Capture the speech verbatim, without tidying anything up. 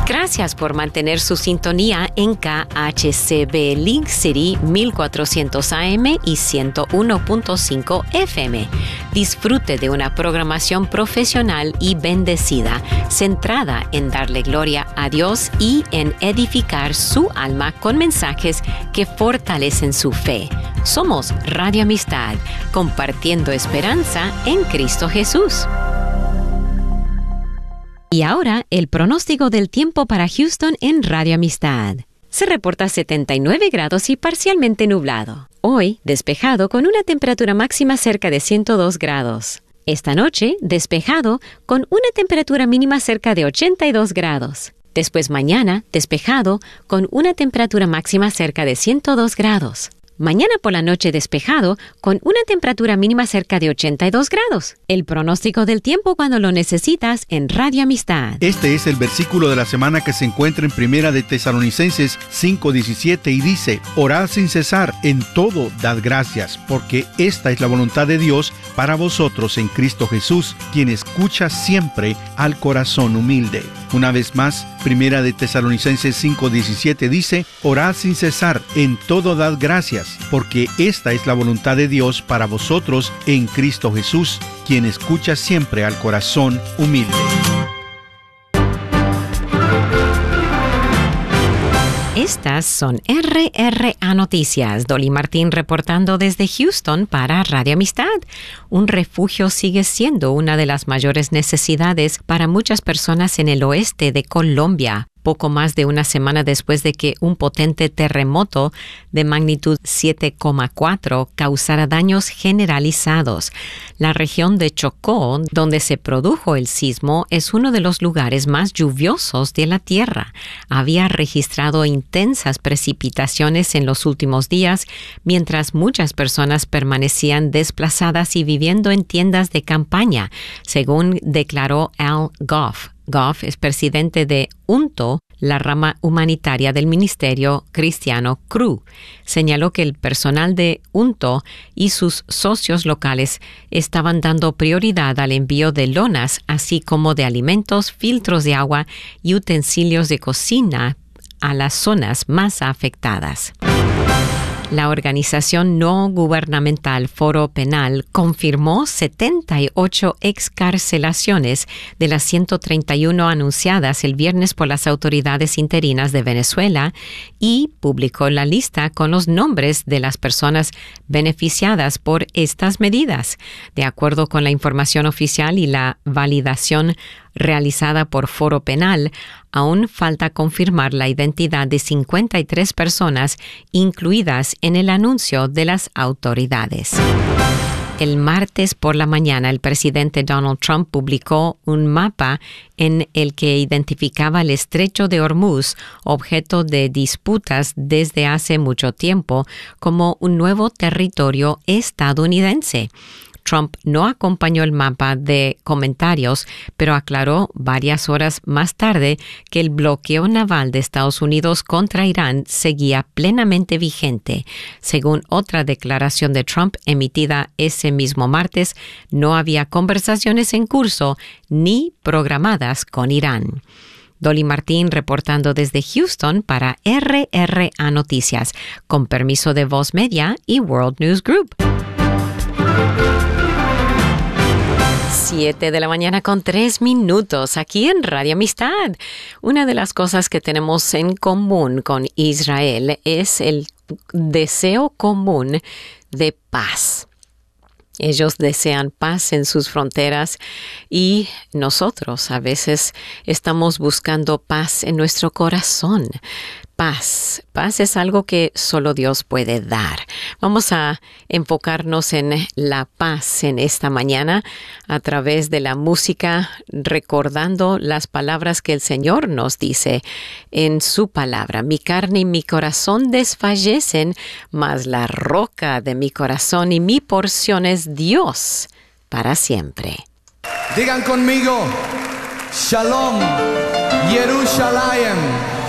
Gracias por mantener su sintonía en K H C B Link City mil cuatrocientos A M y ciento uno punto cinco F M. Disfrute de una programación profesional y bendecida, centrada en darle gloria a Dios y en edificar su alma con mensajes que fortalecen su fe. Somos Radio Amistad, compartiendo esperanza en Cristo Jesús. Y ahora, el pronóstico del tiempo para Houston en Radio Amistad. Se reporta setenta y nueve grados y parcialmente nublado. Hoy, despejado con una temperatura máxima cerca de ciento dos grados. Esta noche, despejado con una temperatura mínima cerca de ochenta y dos grados. Después mañana, despejado con una temperatura máxima cerca de ciento dos grados. Mañana por la noche despejado, con una temperatura mínima cerca de ochenta y dos grados. El pronóstico del tiempo cuando lo necesitas en Radio Amistad. Este es el versículo de la semana que se encuentra en Primera de Tesalonicenses cinco diecisiete y dice: Orad sin cesar, en todo dad gracias, porque esta es la voluntad de Dios para vosotros en Cristo Jesús, quien escucha siempre al corazón humilde. Una vez más, Primera de Tesalonicenses cinco diecisiete dice: Orad sin cesar, en todo dad gracias, porque esta es la voluntad de Dios para vosotros en Cristo Jesús, quien escucha siempre al corazón humilde. Estas son R R A Noticias. Dolly Martín reportando desde Houston para Radio Amistad. Un refugio sigue siendo una de las mayores necesidades para muchas personas en el oeste de Colombia. Poco más de una semana después de que un potente terremoto de magnitud siete coma cuatro causara daños generalizados. La región de Chocó, donde se produjo el sismo, es uno de los lugares más lluviosos de la Tierra. Había registrado intensas precipitaciones en los últimos días, mientras muchas personas permanecían desplazadas y viviendo en tiendas de campaña, según declaró Al Goff. Goff es presidente de U N T O, la rama humanitaria del Ministerio Cristiano C R U. Señaló que el personal de U N T O y sus socios locales estaban dando prioridad al envío de lonas, así como de alimentos, filtros de agua y utensilios de cocina a las zonas más afectadas. La organización no gubernamental Foro Penal confirmó setenta y ocho excarcelaciones de las ciento treinta y uno anunciadas el viernes por las autoridades interinas de Venezuela y publicó la lista con los nombres de las personas beneficiadas por estas medidas. De acuerdo con la información oficial y la validación realizada por Foro Penal, aún falta confirmar la identidad de cincuenta y tres personas incluidas en el anuncio de las autoridades. El martes por la mañana, el presidente Donald Trump publicó un mapa en el que identificaba el estrecho de Hormuz, objeto de disputas desde hace mucho tiempo, como un nuevo territorio estadounidense. Trump no acompañó el mapa de comentarios, pero aclaró varias horas más tarde que el bloqueo naval de Estados Unidos contra Irán seguía plenamente vigente. Según otra declaración de Trump emitida ese mismo martes, no había conversaciones en curso ni programadas con Irán. Dolly Martín reportando desde Houston para R R A Noticias, con permiso de Voz Media y World News Group. Siete de la mañana con tres minutos aquí en Radio Amistad. Una de las cosas que tenemos en común con Israel es el deseo común de paz. Ellos desean paz en sus fronteras y nosotros a veces estamos buscando paz en nuestro corazón. Paz. Paz es algo que solo Dios puede dar. Vamos a enfocarnos en la paz en esta mañana a través de la música, recordando las palabras que el Señor nos dice en su palabra. Mi carne y mi corazón desfallecen, mas la roca de mi corazón y mi porción es Dios para siempre. Digan conmigo, Shalom, Jerusalén.